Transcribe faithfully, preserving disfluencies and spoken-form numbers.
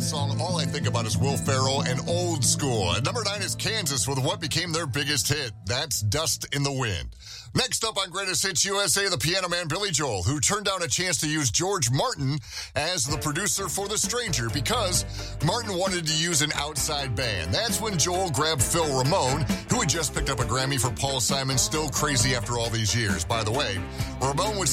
song, all I think about is Will Ferrell and Old School. At number nine is Kansas with what became their biggest hit. That's Dust in the Wind. Next up on Greatest Hits U S A, the piano man Billy Joel, who turned down a chance to use George Martin as the producer for The Stranger because Martin wanted to use an outside band. That's when Joel grabbed Phil Ramone, who had just picked up a Grammy for Paul Simon's Still Crazy After All These Years. By the way, Ramone would